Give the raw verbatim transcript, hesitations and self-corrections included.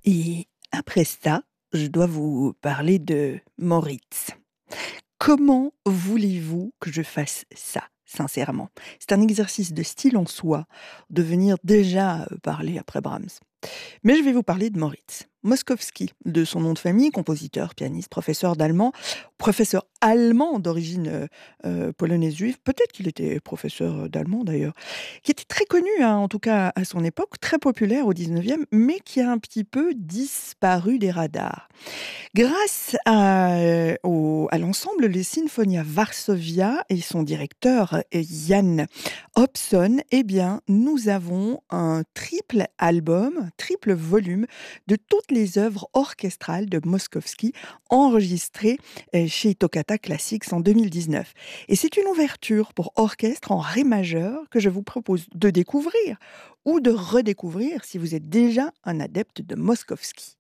Et après ça, je dois vous parler de Moritz. Comment voulez-vous que je fasse ça, sincèrement? C'est un exercice de style en soi, de venir déjà, heu, parler après Brahms. Mais je vais vous parler de Moritz Moszkowski, de son nom de famille, compositeur, pianiste, professeur d'allemand, professeur allemand d'origine, heu heu, polonaise juive. Peut-être qu'il était professeur, heu, d'allemand d'ailleurs, qui était très connu, hein, en tout cas à son époque, très populaire au dix-neuvième, mais qui a un petit peu disparu des radars. Grâce à, heu, au à l'ensemble Les Sinfonia Varsovia et son directeur, heu, Jan Hobson, eh bien, nous avons un triple album, triple volume de toutes les œuvres orchestrales de Moszkowski enregistrées, heu, chez Toccata Classics en deux mille dix-neuf. Et c'est une ouverture pour orchestre en ré majeur que je vous propose de découvrir ou de redécouvrir si vous êtes déjà un adepte de Moszkowski.